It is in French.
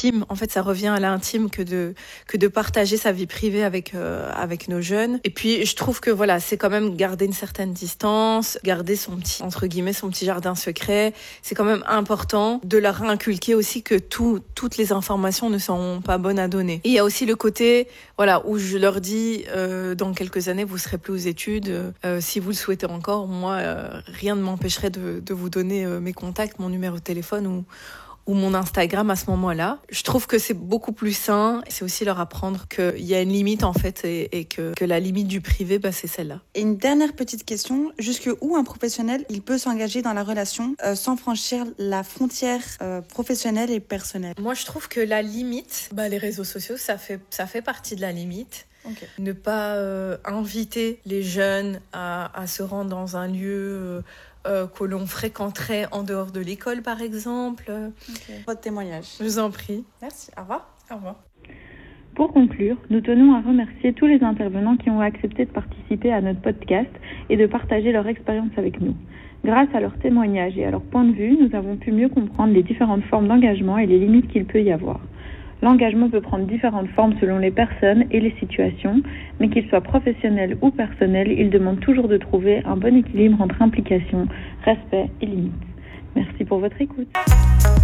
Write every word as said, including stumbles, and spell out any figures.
l'intime. En fait, ça revient à l'intime que de que de partager sa vie privée avec euh, avec nos jeunes. Et puis, je trouve que voilà, c'est quand même garder une certaine distance, garder son petit entre guillemets son petit jardin secret. C'est quand même important de leur inculquer aussi que tout toutes les informations ne sont pas bonnes à donner. Et il y a aussi le côté voilà où je leur dis euh, dans quelques années vous serez plus aux études. Euh, si vous le souhaitez encore, moi euh, rien ne m'empêcherait de, de vous donner euh, mes contacts, mon numéro de téléphone ou ou mon Instagram à ce moment-là. Je trouve que c'est beaucoup plus sain. C'est aussi leur apprendre qu'il y a une limite en fait et, et que, que la limite du privé, bah, c'est celle-là. Et une dernière petite question, jusqu'où un professionnel il peut s'engager dans la relation euh, sans franchir la frontière euh, professionnelle et personnelle? Moi, je trouve que la limite, bah, les réseaux sociaux, ça fait, ça fait partie de la limite. Okay. Ne pas euh, inviter les jeunes à, à se rendre dans un lieu euh, euh, que l'on fréquenterait en dehors de l'école, par exemple. Okay. Votre témoignage. Je vous en prie. Merci. Au revoir. Au revoir. Pour conclure, nous tenons à remercier tous les intervenants qui ont accepté de participer à notre podcast et de partager leur expérience avec nous. Grâce à leurs témoignages et à leur point de vue, nous avons pu mieux comprendre les différentes formes d'engagement et les limites qu'il peut y avoir. L'engagement peut prendre différentes formes selon les personnes et les situations, mais qu'il soit professionnel ou personnel, il demande toujours de trouver un bon équilibre entre implication, respect et limites. Merci pour votre écoute.